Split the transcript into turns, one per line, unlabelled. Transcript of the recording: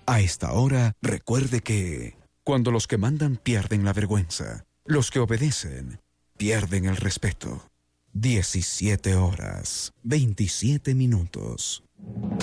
A esta hora, recuerde que cuando los que mandan pierden la vergüenza, los que obedecen pierden el respeto. 17 horas, 27 minutos.